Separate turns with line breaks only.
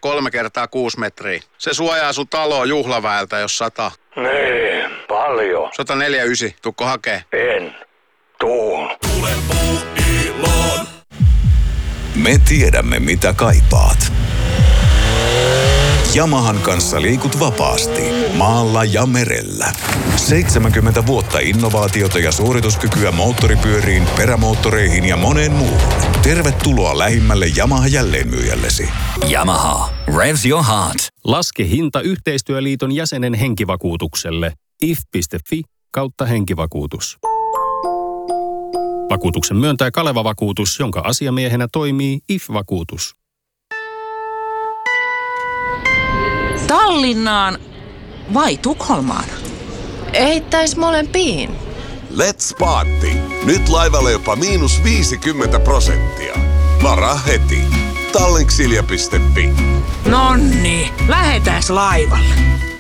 3 x 6 metriä. Se suojaa sun taloa juhlaväeltä, jos sataa.
Nee, paljon.
149, tuukko hakee?
En. Tuun.
Tule Puuiloon.
Me tiedämme, mitä kaipaat. Yamahan kanssa liikut vapaasti, maalla ja merellä. 70 vuotta innovaatiota ja suorituskykyä moottoripyöriin, perämoottoreihin ja moneen muuhun. Tervetuloa lähimmälle Yamaha jälleenmyyjällesi.
Yamaha. Revs your heart.
Laske hinta Yhteistyöliiton jäsenen henkivakuutukselle. if.fi/henkivakuutus. Vakuutuksen myöntää Kaleva Vakuutus, jonka asiamiehenä toimii IF-vakuutus.
Tallinnaan vai Tukholmaan?
Eittäis molempiin.
Let's party! Nyt laivalle jopa -50%. Varaa heti. Tallinksilja.fi.
Nonni, lähetääs laivalle.